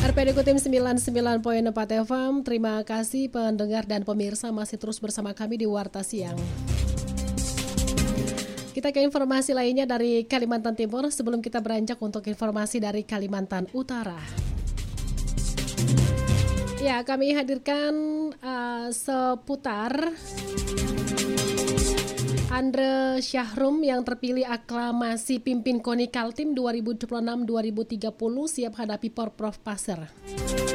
RPD Kutim 99.4 FM. Terima kasih pendengar dan pemirsa masih terus bersama kami di Warta Siang. Kita ke informasi lainnya dari Kalimantan Timur sebelum kita beranjak untuk informasi dari Kalimantan Utara. Ya, kami hadirkan seputar Andre Syahrum yang terpilih aklamasi pimpin KONI Kaltim 2026-2030 siap hadapi Porprov Pasir.